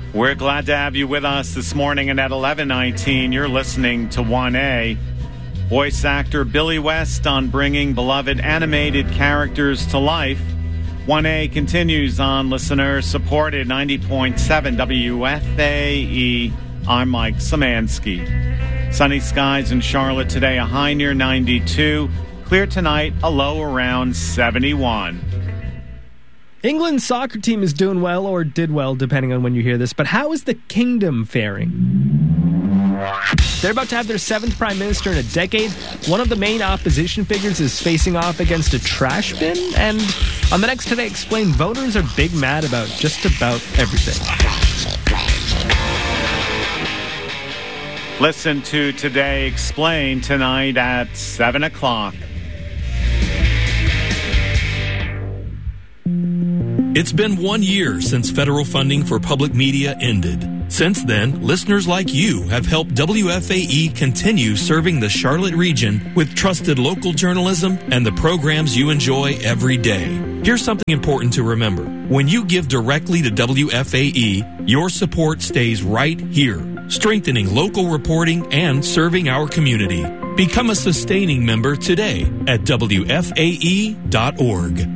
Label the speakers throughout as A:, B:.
A: We're glad to have you with us this morning, and at 11:19, you're listening to 1A. Voice actor Billy West on bringing beloved animated characters to life. 1A continues on listener-supported 90.7 WFAE. I'm Mike Szymanski. Sunny skies in Charlotte today, a high near 92. Clear tonight, a low around 71.
B: England's soccer team is doing well, or did well, depending on when you hear this. But how is the kingdom faring? They're about to have their 7th prime minister in a decade. One of the main opposition figures is facing off against a trash bin. And on the next Today Explained, voters are big mad about just about everything.
A: Listen to Today Explained tonight at 7 o'clock.
C: It's been 1 year since federal funding for public media ended. Since then, listeners like you have helped WFAE continue serving the Charlotte region with trusted local journalism and the programs you enjoy every day. Here's something important to remember. When you give directly to WFAE, your support stays right here, strengthening local reporting and serving our community. Become a sustaining member today at WFAE.org.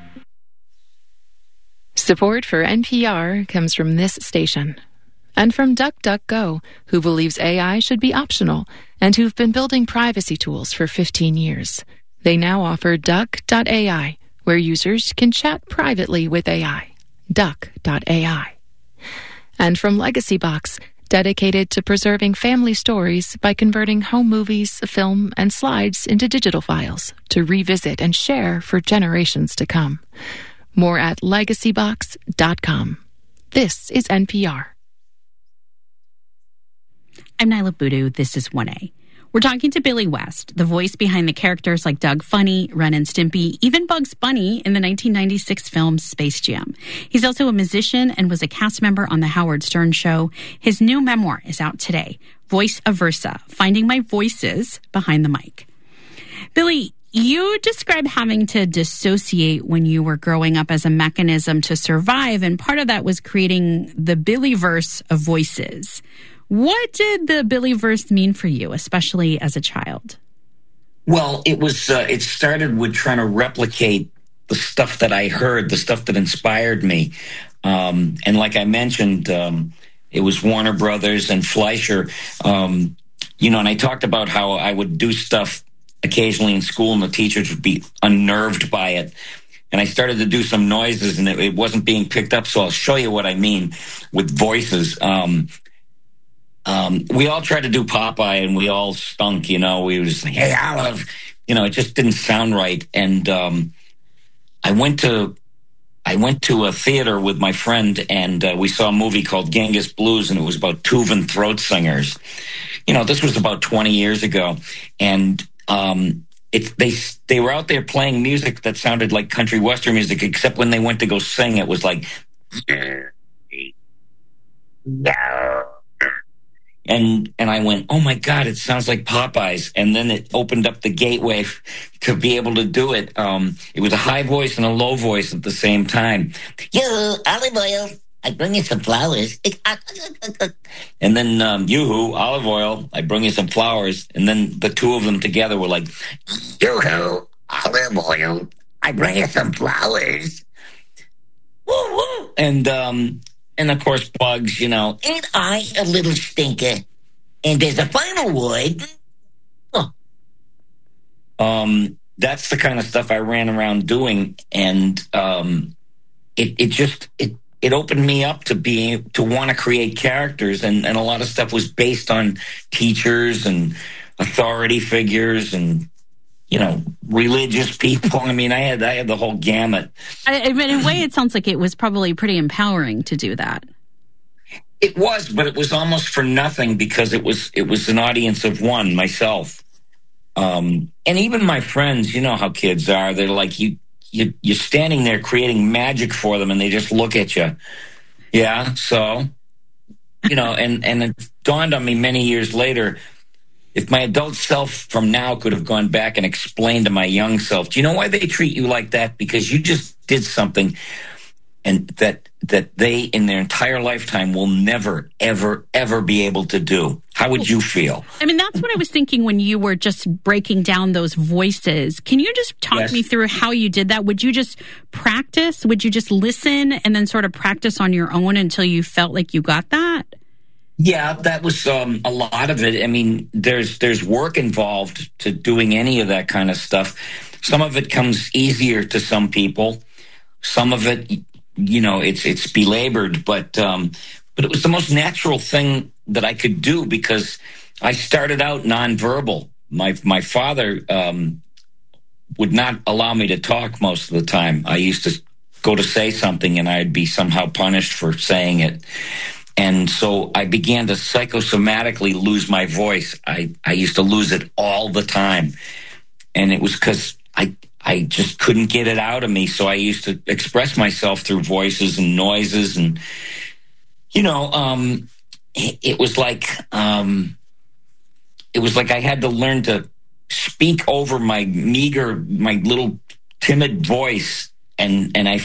D: Support for NPR comes from this station and from DuckDuckGo, who believes AI should be optional and who've been building privacy tools for 15 years. They now offer Duck.ai, where users can chat privately with AI. Duck.ai. And from LegacyBox, dedicated to preserving family stories by converting home movies, film, and slides into digital files to revisit and share for generations to come. More at legacybox.com. This is NPR.
E: I'm Nyla Boodoo. This is 1A. We're talking to Billy West, the voice behind the characters like Doug Funny, Ren and Stimpy, even Bugs Bunny in the 1996 film Space Jam. He's also a musician and was a cast member on The Howard Stern Show. His new memoir is out today, Voice Aversa, Finding My Voices Behind the Mic. Billy, you describe having to dissociate when you were growing up as a mechanism to survive, and part of that was creating the Billyverse of voices. What did the Billyverse mean for you, especially as a child?
F: Well, it started with trying to replicate the stuff that I heard, the stuff that inspired me. And like I mentioned, it was Warner Brothers and Fleischer, and I talked about how I would do stuff occasionally in school and the teachers would be unnerved by it. And I started to do some noises and it wasn't being picked up. So I'll show you what I mean with voices. We all tried to do Popeye and we all stunk, we were just like, hey, Olive, it just didn't sound right. And I went to a theater with my friend and we saw a movie called Genghis Blues, and it was about Tuvan throat singers. This was about 20 years ago. And they were out there playing music that sounded like country western music, except when they went to go sing, it was like, and I went, oh my God, it sounds like Popeyes. And then it opened up the gateway to be able to do it. It was a high voice and a low voice at the same time. Yo, olive oil, I bring you some flowers. And then, yoo-hoo, olive oil, I bring you some flowers. And then the two of them together were like, yoo-hoo, olive oil, I bring you some flowers. Woo, woo. And of course, Bugs, ain't I a little stinker? And there's a final word. Oh. That's the kind of stuff I ran around doing. And it opened me up to want to create characters. And a lot of stuff was based on teachers and authority figures and, religious people. I mean, I had the whole gamut.
E: In a way, it sounds like it was probably pretty empowering to do that.
F: It was, but it was almost for nothing because it was an audience of one, myself. And even my friends, you know how kids are. They're like, you're standing there creating magic for them and they just look at you. Yeah, so, and it dawned on me many years later, if my adult self from now could have gone back and explained to my young self, do you know why they treat you like that? Because you just did something and that that they in their entire lifetime will never, ever, ever be able to do. How would you feel?
E: I mean, that's what I was thinking when you were just breaking down those voices. Can you just talk me through how you did that? Would you just practice? Would you just listen and then sort of practice on your own until you felt like you got that?
F: Yeah, that was a lot of it. I mean, there's work involved to doing any of that kind of stuff. Some of it comes easier to some people. Some of it, it's belabored, but it was the most natural thing that I could do because I started out nonverbal. My father would not allow me to talk most of the time. I used to go to say something and I'd be somehow punished for saying it. And so I began to psychosomatically lose my voice. I used to lose it all the time. And it was because I just couldn't get it out of me. So I used to express myself through voices and noises. And, it was like I had to learn to speak over my little timid voice. And I